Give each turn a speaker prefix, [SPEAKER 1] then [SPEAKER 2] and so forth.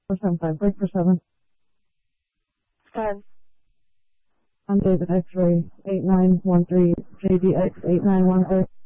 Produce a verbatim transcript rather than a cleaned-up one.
[SPEAKER 1] four seven five, break for seven.
[SPEAKER 2] ten.
[SPEAKER 1] I'm David X-ray eight nine one three, J D X eight nine one three.